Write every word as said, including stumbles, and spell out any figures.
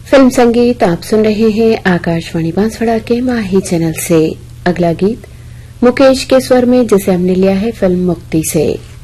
Film संगीत आप सुन रहे हैं आकाशवाणी बांसवाड़ा के माही चैनल से। अगला गीत मुकेश के स्वर में, जिसे हमने लिया है फिल्म मुक्ति से।